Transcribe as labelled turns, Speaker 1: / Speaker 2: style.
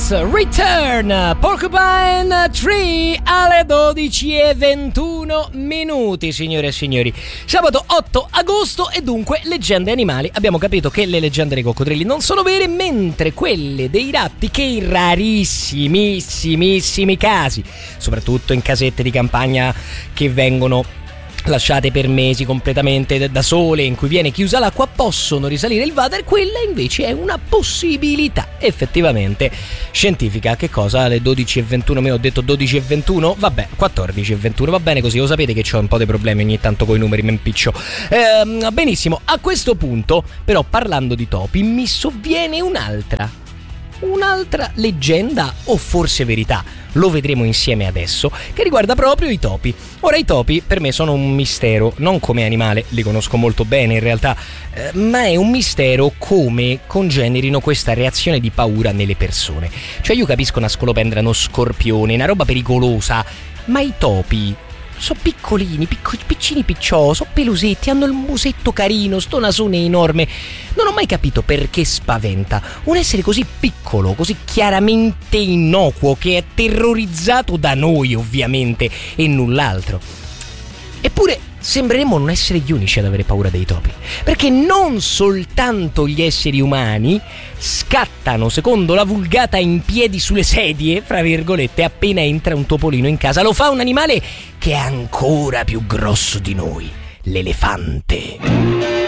Speaker 1: Return, Porcupine Tree alle 12:21, signore e signori. Sabato 8 agosto e dunque leggende animali. Abbiamo capito che le leggende dei coccodrilli non sono vere, mentre quelle dei ratti, che in rarissimissimi casi, soprattutto in casette di campagna che vengono lasciate per mesi completamente da sole, in cui viene chiusa l'acqua, possono risalire il water. Quella invece è una possibilità effettivamente scientifica. Che cosa? Alle 12:21, me ho detto 12:21? Vabbè, 14:21, va bene così. Lo sapete che c'ho un po' di problemi ogni tanto con i numeri, mi impiccio. Benissimo, a questo punto però, parlando di topi, mi sovviene un'altra leggenda, o forse verità, lo vedremo insieme adesso, che riguarda proprio i topi. Ora, i topi per me sono un mistero, non come animale, li conosco molto bene in realtà, ma è un mistero come congenerino questa reazione di paura nelle persone. Cioè, io capisco una scolopendra, uno scorpione, una roba pericolosa, ma i topi sono piccolini, piccini picciò, sono pelosetti, hanno il musetto carino, sto nasone enorme. Non ho mai capito perché spaventa un essere così piccolo, così chiaramente innocuo, che è terrorizzato da noi ovviamente e null'altro. Eppure sembreremmo non essere gli unici ad avere paura dei topi, perché non soltanto gli esseri umani scattano, secondo la vulgata, in piedi sulle sedie, fra virgolette, appena entra un topolino in casa. Lo fa un animale che è ancora più grosso di noi, l'elefante.